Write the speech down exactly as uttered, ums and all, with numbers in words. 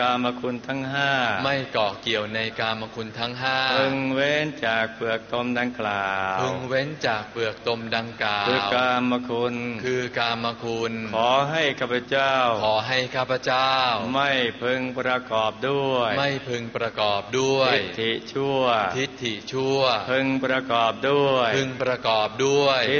กามคุณทั้งห้าไม่เกาะเกี่ยวในกามคุณทั้งห้าพึงเว้นจากเปลือกตมดังกล่าวพึงเว้นจากเปลือกตมดังกล่าวคือกามคุณคือกามคุณขอให้ข้าพเจ้าขอให้ข้าพเจ้าไม่พึงประกอบด้วยไม่พึงประกอบด้วยทิฏฐิชั่วทิฏฐิชั่วพึงประกอบด้วยพึงประกอบด้วย